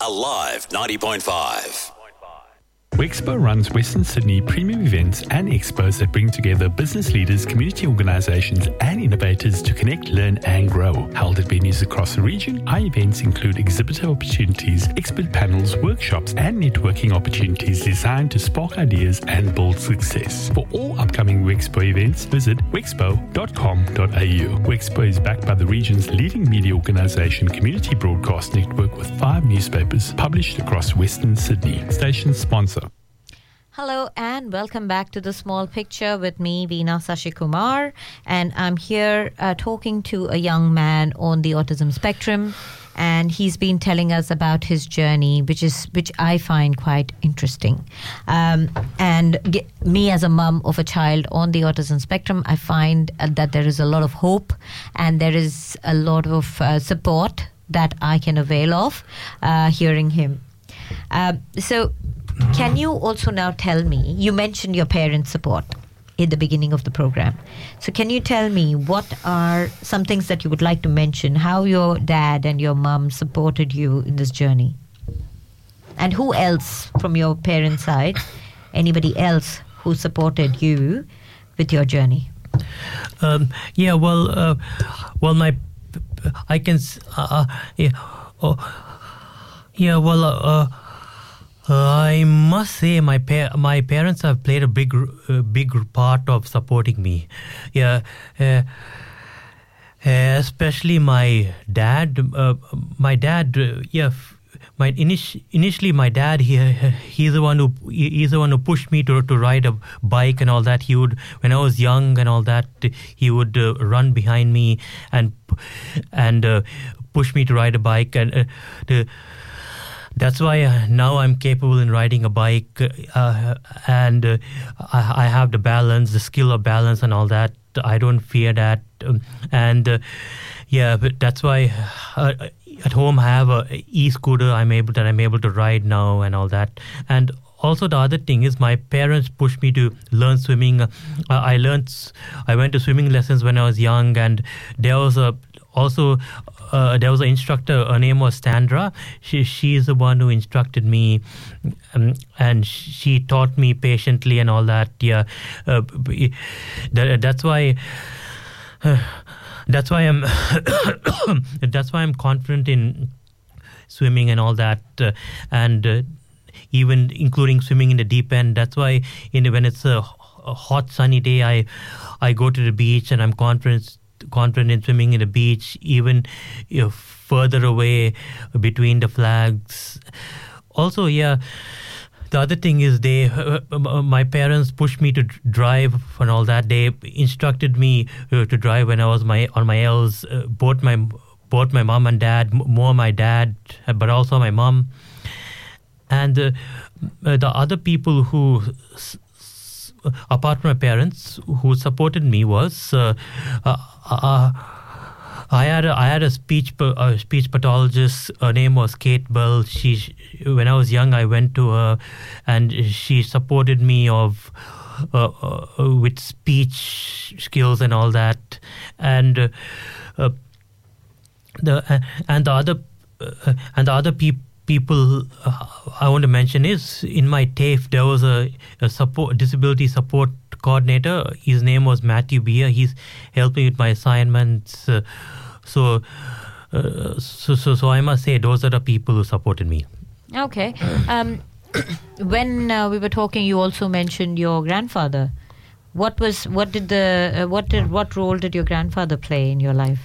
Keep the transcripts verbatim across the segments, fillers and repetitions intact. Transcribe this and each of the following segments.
Alive ninety point five. Wexpo runs Western Sydney premium events and expos that bring together business leaders, community organisations and innovators to connect, learn and grow. Held at venues across the region, our events include exhibitor opportunities, expert panels, workshops and networking opportunities designed to spark ideas and build success. For all upcoming Wexpo events, visit wexpo dot com dot a u. Wexpo is backed by the region's leading media organisation, Community Broadcast Network, with five newspapers published across Western Sydney. Station sponsor. Hello and welcome back to The Small Picture with me, Veena Sashikumar, and I'm here uh, talking to a young man on the autism spectrum, and he's been telling us about his journey, which is which I find quite interesting. Um, and g- me as a mum of a child on the autism spectrum, I find uh, that there is a lot of hope and there is a lot of uh, support that I can avail of uh, hearing him. Uh, so can you also now tell me, you mentioned your parents' support in the beginning of the program. So can you tell me what are some things that you would like to mention, how your dad and your mum supported you in this journey? And who else from your parents' side, anybody else who supported you with your journey? Um, yeah, well, uh, well, my, I can, uh, yeah, oh, yeah, well, uh, Uh, I must say my pa- my parents have played a big uh, big part of supporting me. Yeah, uh, especially my dad. Uh, my dad. Uh, yeah, my init- initially my dad. He he's the one who he's the one who pushed me to to ride a bike and all that. He would, when I was young and all that, he would uh, run behind me and and uh, push me to ride a bike and uh, to. That's why uh, now I'm capable in riding a bike uh, and uh, I, I have the balance, the skill of balance and all that. I don't fear that. Um, and uh, yeah, but that's why uh, at home I have a e-scooter I'm able that I'm able to ride now and all that. And also the other thing is my parents pushed me to learn swimming. Uh, I learned, I went to swimming lessons when I was young, and there was a also uh, there was an instructor, her name was Sandra. She she's the one who instructed me, um, and she taught me patiently and all that. Yeah, uh, that, that's why. Uh, that's why I'm. that's why I'm confident in swimming and all that, uh, and uh, even including swimming in the deep end. That's why in when it's a, a hot sunny day, I I go to the beach and I'm confident. confident in swimming in the beach, even you know, further away between the flags. Also, yeah, the other thing is they, uh, uh, my parents pushed me to drive and all that. They instructed me uh, to drive when I was my on my L's. Uh, both my both my mom and dad, more my dad, but also my mom, and uh, uh, the other people who. Apart from my parents, who supported me was uh, uh, uh, I had a, I had a speech a speech pathologist. Her name was Kate Bell. She when I was young, I went to her, and she supported me of uh, uh, with speech skills and all that. And uh, uh, the uh, and the other uh, and the other people. People uh, I want to mention is in my T A F E there was a, a support disability support coordinator. His name was Matthew Beer. He's helped me with my assignments. Uh, so, uh, so so so I must say those are the people who supported me. Okay. Um, when uh, we were talking, you also mentioned your grandfather. What was what did the uh, what did what role did your grandfather play in your life?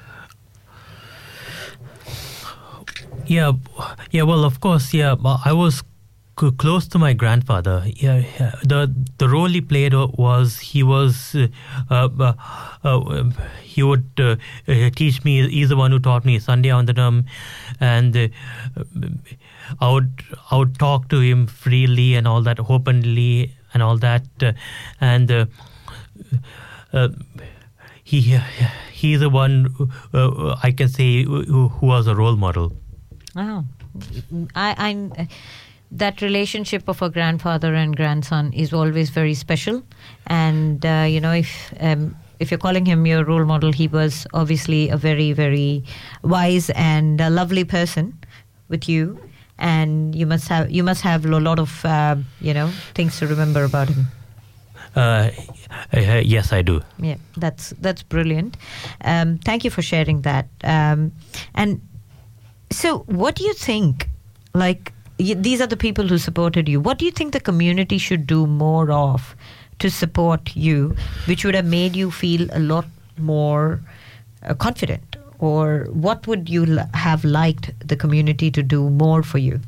Yeah, yeah. Well, of course, yeah. I was c- close to my grandfather. Yeah, yeah. The the role he played was he was uh, uh, uh, he would uh, uh, teach me. He's the one who taught me Sunday Vandanam, and uh, I would I would talk to him freely and all that, openly and all that, uh, and uh, uh, he he's the one uh, I can say who, who was a role model. Oh, I, I, that relationship of a grandfather and grandson is always very special. And, uh, you know, if um, if you're calling him your role model, he was obviously a very, very wise and a lovely person with you. and you must have you must have a lot of uh, you know things to remember about him. Uh, uh, yes, I do. Yeah, that's that's brilliant. Um, thank you for sharing that. Um, and so, what do you think? Like, y- these are the people who supported you. What do you think the community should do more of to support you, which would have made you feel a lot more uh, confident? Or what would you l- have liked the community to do more for you?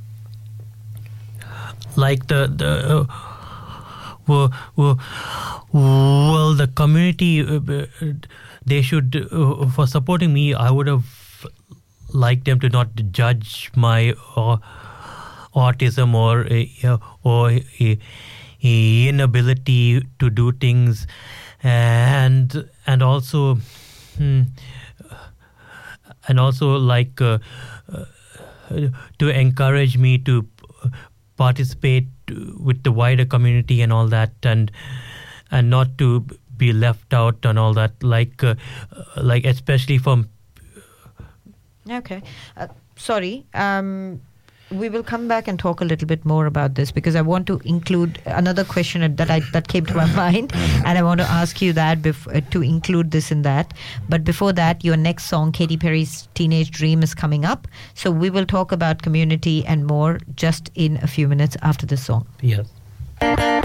Like the the. Uh, Well, well, well, the community, uh, uh, they should, uh, for supporting me, I would have liked them to not judge my uh, autism or uh, or uh, inability to do things, and and also, hmm, and also like uh, uh, to encourage me to participate with the wider community and all that, and and not to be left out and all that, like uh, like especially from Okay. Uh, sorry. Um, we will come back and talk a little bit more about this, because I want to include another question that I that came to my mind, and I want to ask you that bef- uh, to include this in that. But before that, your next song, Katy Perry's Teenage Dream, is coming up. So we will talk about community and more just in a few minutes after this song. yes.